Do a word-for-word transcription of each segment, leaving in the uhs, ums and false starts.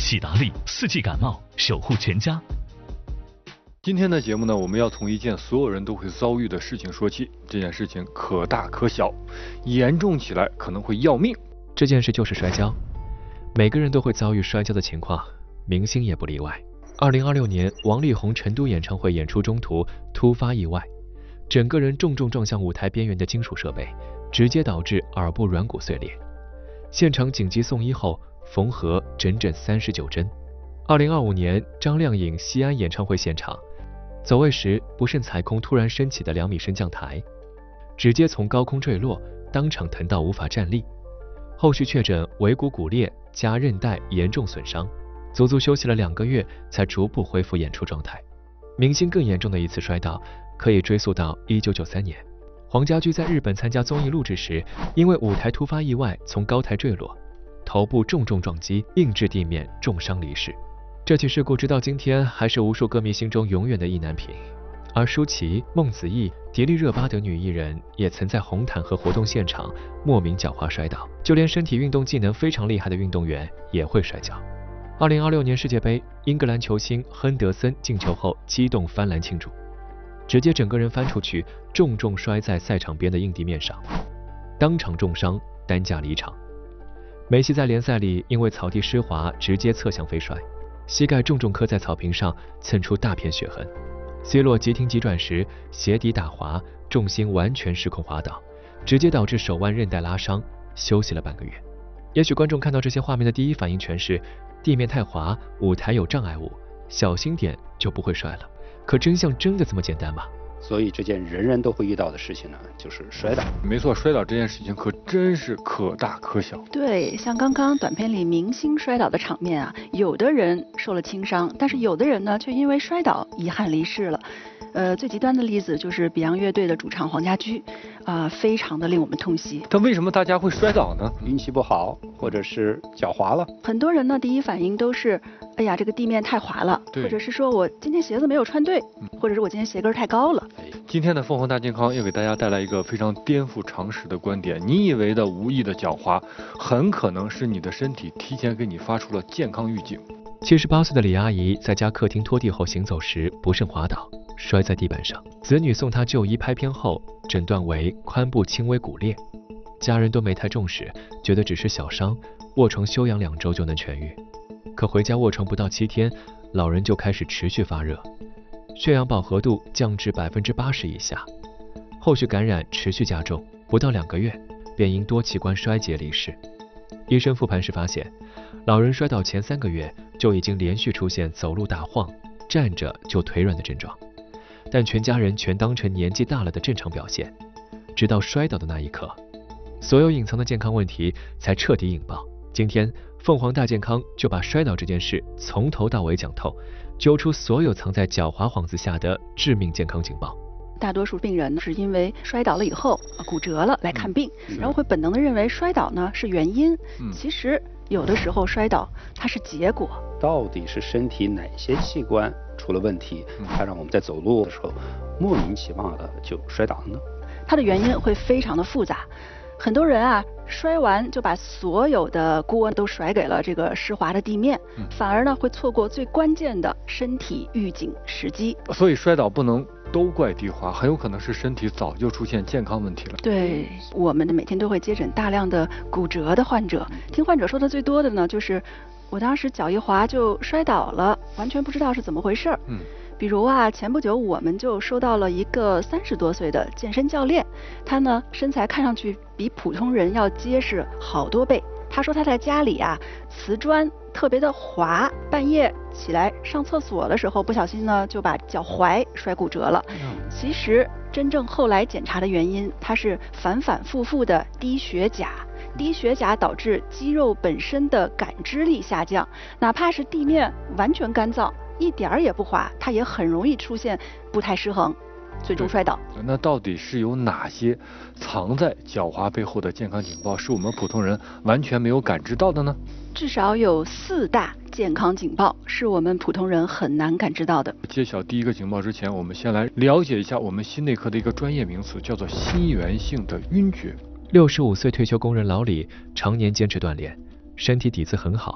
喜达利四季感冒，守护全家。 今天的节目呢，我们要从一件所有人都会遭遇的事情说起。这件事情可大可小，严重起来可能会要命。 这件事就是摔跤，每个人都会遭遇摔跤的情况，明星也不例外。二零二六年，王力宏成都演唱会演出中途突发意外，整个人重重撞向舞台边缘的金属设备，直接导致耳部软骨碎裂。现场紧急送医后缝合整整三十九针。二零二五年，张靓颖西安演唱会现场，走位时不慎踩空突然升起的两米升降台，直接从高空坠落，当场疼到无法站立。后续确诊尾骨骨裂加韧带严重损伤，足足休息了两个月才逐步恢复演出状态。明星更严重的一次摔倒可以追溯到一九九三年，黄家驹在日本参加综艺录制时，因为舞台突发意外从高台坠落，头部重重撞击，硬质地面重伤离世。这起事故直到今天还是无数歌迷心中永远的意难平。而舒淇、孟子义、迪丽热巴等女艺人也曾在红毯和活动现场莫名狡猾摔倒，就连身体运动技能非常厉害的运动员也会摔跤。二零二六年世界杯，英格兰球星亨德森进球后激动翻篮庆祝，直接整个人翻出去，重重摔在赛场边的硬地面上，当场重伤，担架离场。梅西在联赛里因为草地湿滑直接侧向飞摔，膝盖重重磕在草坪上，蹭出大片血痕。C 罗急停急转时鞋底打滑，重心完全失控滑倒，直接导致手腕韧带拉伤，休息了半个月。也许观众看到这些画面的第一反应全是地面太滑，舞台有障碍物，小心点就不会摔了。可真相真的这么简单吗？ 所以这件人人都会遇到的事情呢，就是摔倒。 没错，摔倒这件事情可真是可大可小。 对，像刚刚短片里明星摔倒的场面啊，有的人受了轻伤，但是有的人呢却因为摔倒遗憾离世了。呃，最极端的例子就是 Beyond 乐队的主唱黄家驹，啊、呃，非常的令我们痛惜。 但为什么大家会摔倒呢？ 运气不好，或者是脚滑了。 很多人呢，第一反应都是，哎呀，这个地面太滑了，或者是说我今天鞋子没有穿对，嗯、或者是我今天鞋跟太高了。 今天的凤凰大健康要给大家带来一个非常颠覆常识的观点：你以为的无意的狡猾，很可能是你的身体提前给你发出了健康预警。 七十八岁的李阿姨在家客厅拖地后行走时不慎滑倒，摔在地板上，子女送她就医拍片后诊断为髋部轻微骨裂，家人都没太重视，觉得只是小伤，卧床休养两周就能痊愈。可回家卧床不到七天，老人就开始持续发热，血氧饱和度降至百分之八十以下，后续感染持续加重，不到两个月便因多器官衰竭离世。医生复盘时发现，老人摔倒前三个月就已经连续出现走路打晃、站着就腿软的症状，但全家人全当成年纪大了的正常表现，直到摔倒的那一刻，所有隐藏的健康问题才彻底引爆。今天凤凰大健康就把摔倒这件事从头到尾讲透，揪出所有藏在狡猾幌子下的致命健康警报。 大多数病人呢是因为摔倒了以后骨折了来看病，嗯、然后会本能的认为摔倒呢是原因，嗯、其实有的时候摔倒它是结果。 到底是身体哪些器官出了问题，它让我们在走路的时候莫名其妙的就摔倒了呢？ 它的原因会非常的复杂。很多人啊，摔完就把所有的锅都甩给了这个湿滑的地面，嗯、反而呢会错过最关键的身体预警时机。 所以摔倒不能都怪地滑，很有可能是身体早就出现健康问题了。 对，我们每天都会接诊大量的骨折的患者，听患者说的最多的呢，就是我当时脚一滑就摔倒了，完全不知道是怎么回事儿。嗯。比如啊，前不久我们就收到了一个三十多岁的健身教练，他呢身材看上去比普通人要结实好多倍。他说他在家里啊，瓷砖特别的滑，半夜起来上厕所的时候不小心呢就把脚踝摔骨折了。其实真正后来检查的原因，他是反反复复的低血钾。低血钾导致肌肉本身的感知力下降，哪怕是地面完全干燥，一点儿也不滑，它也很容易出现步态失衡，最终摔倒。 那到底是有哪些藏在狡猾背后的健康警报，是我们普通人完全没有感知到的呢？ 至少有四大健康警报是我们普通人很难感知到的。 揭晓第一个警报之前，我们先来了解一下我们心内科的一个专业名词，叫做心源性的晕厥。 六十五岁退休工人老李常年坚持锻炼，身体底子很好，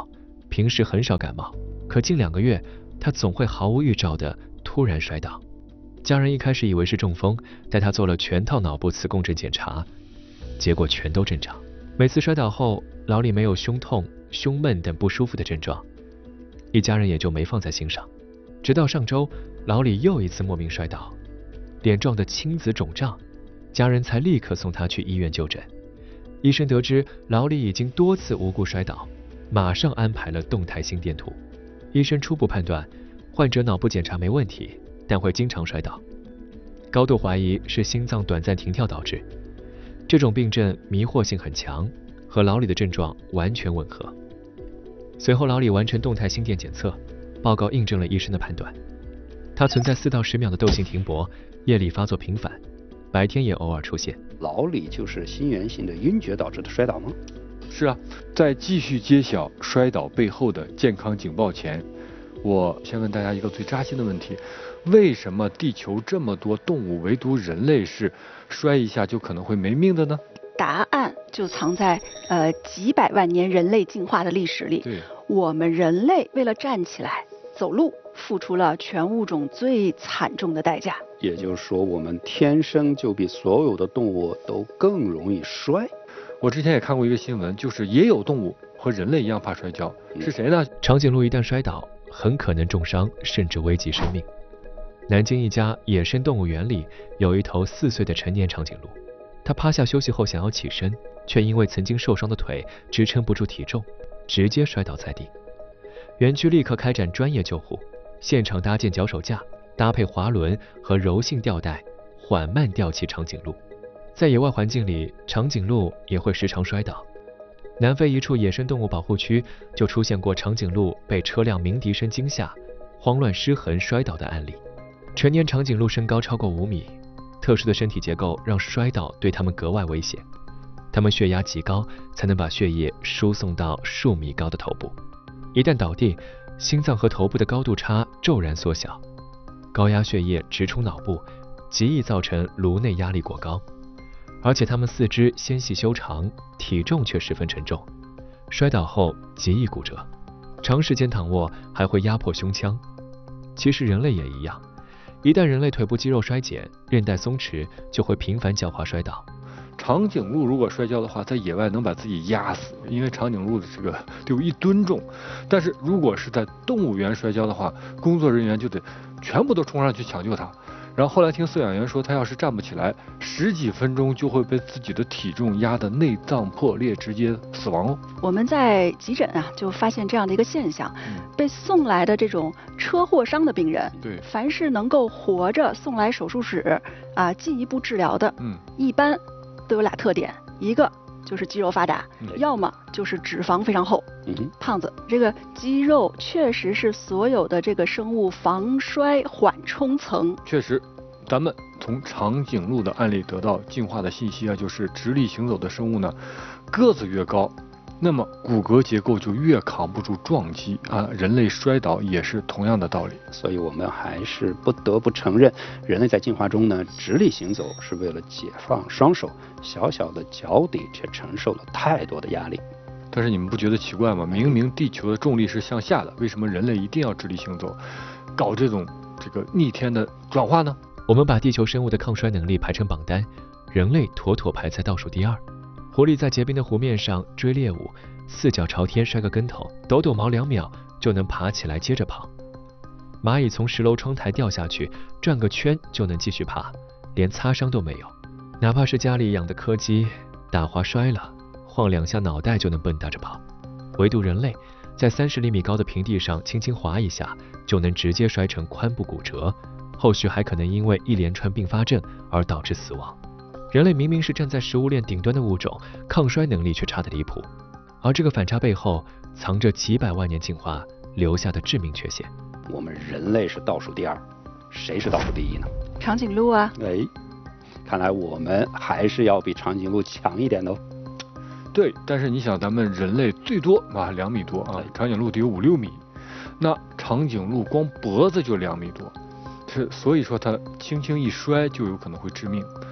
平时很少感冒，可近两个月他总会毫无预兆的突然摔倒。家人一开始以为是中风，带他做了全套脑部磁共振检查，结果全都正常。每次摔倒后，老李没有胸痛、胸闷等不舒服的症状，一家人也就没放在心上。直到上周，老李又一次莫名摔倒，脸撞得青紫肿胀，家人才立刻送他去医院就诊。医生得知老李已经多次无故摔倒，马上安排了动态心电图。医生初步判断，患者脑部检查没问题，但会经常摔倒，高度怀疑是心脏短暂停跳导致。这种病症迷惑性很强，和老李的症状完全吻合。随后老李完成动态心电检测，报告印证了医生的判断，他存在四到十秒的窦性停泊，夜里发作频繁，白天也偶尔出现。 老李就是心源性的晕厥导致的摔倒吗？ 是啊，在继续揭晓摔倒背后的健康警报前，我先问大家一个最扎心的问题：为什么地球这么多动物，唯独人类是摔一下就可能会没命的呢？ 答案就藏在呃几百万年人类进化的历史里。 对， 我们人类为了站起来走路，付出了全物种最惨重的代价。 也就是说，我们天生就比所有的动物都更容易摔。 我之前也看过一个新闻，就是也有动物和人类一样怕摔跤，是谁呢？ 长颈鹿一旦摔倒，很可能重伤，甚至危及生命。南京一家野生动物园里有一头四岁的成年长颈鹿，它趴下休息后想要起身，却因为曾经受伤的腿支撑不住体重，直接摔倒在地。园区立刻开展专业救护，现场搭建脚手架，搭配滑轮和柔性吊带，缓慢吊起长颈鹿。在野外环境里，长颈鹿也会时常摔倒。南非一处野生动物保护区就出现过长颈鹿被车辆鸣笛声惊吓，慌乱失衡摔倒的案例。成年长颈鹿身高超过五米，特殊的身体结构让摔倒对它们格外危险。它们血压极高，才能把血液输送到数米高的头部。一旦倒地，心脏和头部的高度差骤然缩小，高压血液直冲脑部，极易造成颅内压力过高。而且它们四肢纤细修长，体重却十分沉重，摔倒后极易骨折，长时间躺卧还会压迫胸腔。其实人类也一样，一旦人类腿部肌肉衰减，韧带松弛，就会频繁狡猾摔倒。 长颈鹿如果摔跤的话，在野外能把自己压死，因为长颈鹿的这个得有一吨重。但是如果是在动物园摔跤的话，工作人员就得全部都冲上去抢救它。然后后来听饲养员说，他要是站不起来，十几分钟就会被自己的体重压得内脏破裂，直接死亡哦。 我们在急诊啊，就发现这样的一个现象， 嗯、 被送来的这种车祸伤的病人， 对， 凡是能够活着送来手术室啊进一步治疗的， 嗯， 一般都有俩特点，一个就是肌肉发达， 嗯、 要么就是脂肪非常厚， 嗯哼， 胖子。这个肌肉确实是所有的这个生物防摔缓冲层。 确实，咱们从长颈鹿的案例得到进化的信息啊，就是直立行走的生物呢，个子越高，那么骨骼结构就越扛不住撞击啊。人类摔倒也是同样的道理。 所以我们还是不得不承认，人类在进化中呢，直立行走是为了解放双手，小小的脚底却承受了太多的压力。 但是你们不觉得奇怪吗？明明地球的重力是向下的，为什么人类一定要直立行走，搞这种这个逆天的转化呢？ 我们把地球生物的抗摔能力排成榜单，人类妥妥排在倒数第二。狐狸在结冰的湖面上追猎物，四脚朝天摔个跟头，抖抖毛两秒就能爬起来接着跑。蚂蚁从十楼窗台掉下去，转个圈就能继续爬，连擦伤都没有。哪怕是家里养的柯基，打滑摔了，晃两下脑袋就能蹦跶着跑。唯独人类，在三十厘米高的平地上轻轻滑一下，就能直接摔成髋部骨折，后续还可能因为一连串并发症而导致死亡。人类明明是站在食物链顶端的物种，抗摔能力却差得离谱，而这个反差背后藏着几百万年进化留下的致命缺陷。 我们人类是倒数第二，谁是倒数第一呢？ 长颈鹿啊！ 哎，看来我们还是要比长颈鹿强一点哦。 对，但是你想，咱们人类最多啊两米多啊，长颈鹿得有五六米，那长颈鹿光脖子就两米多。是，所以说它轻轻一摔就有可能会致命。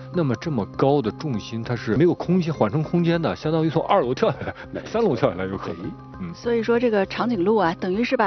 那么这么高的重心，它是没有空间缓冲空间的，相当于从二楼跳下来，三楼跳下来有可能。嗯， 所以说这个长颈鹿啊，等于是把